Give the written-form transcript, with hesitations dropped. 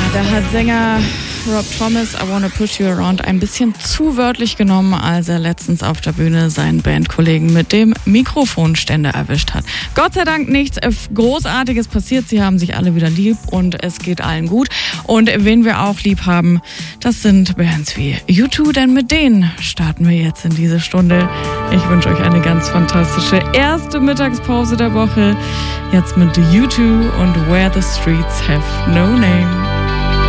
Da hat Sänger Rob Thomas I Wanna Push You Around ein bisschen zu wörtlich genommen, als er letztens auf der Bühne seinen Bandkollegen mit dem Mikrofonständer erwischt hat. Gott sei Dank nichts Großartiges passiert. Sie haben sich alle wieder lieb und es geht allen gut. Und wen wir auch lieb haben, das sind Bands wie U2, denn mit denen starten wir jetzt in diese Stunde. Ich wünsche euch eine ganz fantastische erste Mittagspause der Woche. Jetzt mit U2 und Where the Streets Have No Name.